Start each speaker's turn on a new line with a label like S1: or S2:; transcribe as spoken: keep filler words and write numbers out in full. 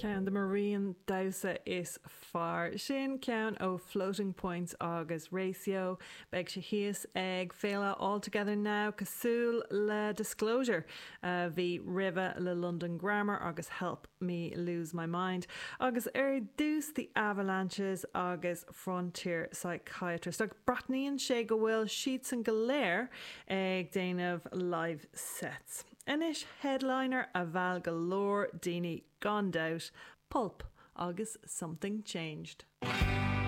S1: Ceann de Maríon Dowsa is far sin ceann ó Floating Points agus Ratio beag sé híos ag féile altogether now cosúil le Disclosure uh, bhí rive le London Grammar agus Help Me Lose My Mind agus ar dús the Avalanches agus Frontier Psychiatrist ag bratníonn sé go bhfuil sheets an goléir ag déanamh live sets. Inis headliner a bheal galore daoine gone out, Pulp agus Something Changed.